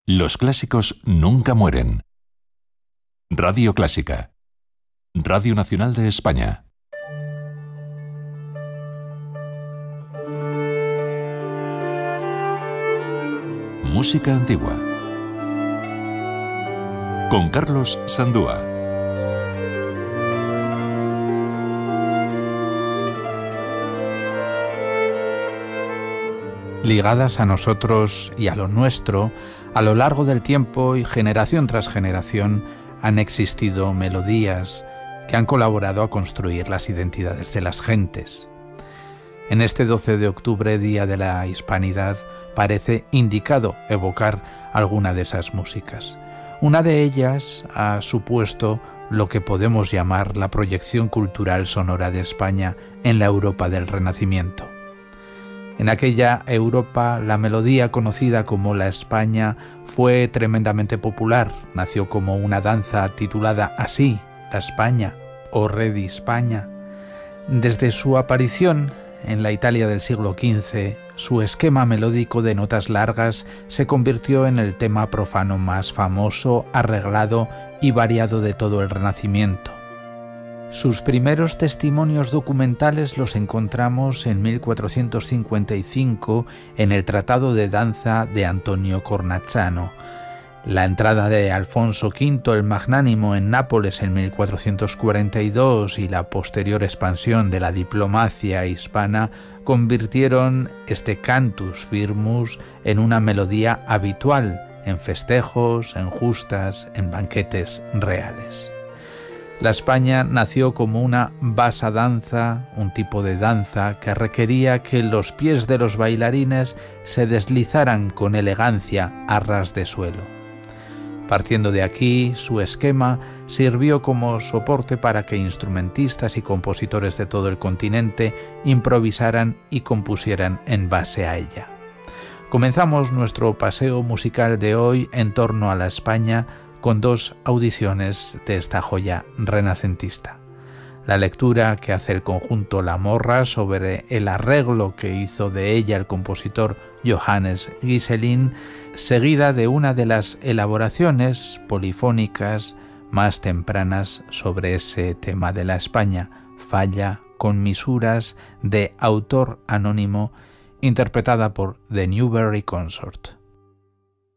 Los clásicos nunca mueren. Radio Clásica. Radio Nacional de España. Música antigua. Con Carlos Sandúa. Ligadas a nosotros y a lo nuestro, a lo largo del tiempo y generación tras generación, han existido melodías que han colaborado a construir las identidades de las gentes. En este 12 de octubre, Día de la Hispanidad, parece indicado evocar alguna de esas músicas. Una de ellas ha supuesto lo que podemos llamar la proyección cultural sonora de España en la Europa del Renacimiento. En aquella Europa, la melodía conocida como la España fue tremendamente popular. Nació como una danza titulada así, la España o Re di Spagna. Desde su aparición en la Italia del siglo XV, su esquema melódico de notas largas se convirtió en el tema profano más famoso, arreglado y variado de todo el Renacimiento. Sus primeros testimonios documentales los encontramos en 1455 en el Tratado de Danza de Antonio Cornacchano. La entrada de Alfonso V el Magnánimo en Nápoles en 1442 y la posterior expansión de la diplomacia hispana convirtieron este cantus firmus en una melodía habitual en festejos, en justas, en banquetes reales. La España nació como una basa danza, un tipo de danza que requería que los pies de los bailarines se deslizaran con elegancia a ras de suelo. Partiendo de aquí, su esquema sirvió como soporte para que instrumentistas y compositores de todo el continente improvisaran y compusieran en base a ella. Comenzamos nuestro paseo musical de hoy en torno a la España con dos audiciones de esta joya renacentista. La lectura que hace el conjunto La Morra sobre el arreglo que hizo de ella el compositor Johannes Gieselin, seguida de una de las elaboraciones polifónicas más tempranas sobre ese tema de la España, Falla con misuras, de autor anónimo, interpretada por The Newberry Consort.